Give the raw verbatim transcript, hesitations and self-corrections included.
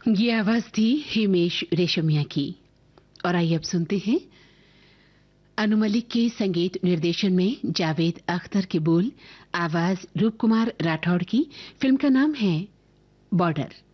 ये आवाज थी हिमेश रेशमिया की। और आइए अब सुनते हैं अनु मलिक के संगीत निर्देशन में जावेद अख्तर के बोल, आवाज रूप कुमार राठौड़ की। फिल्म का नाम है बॉर्डर।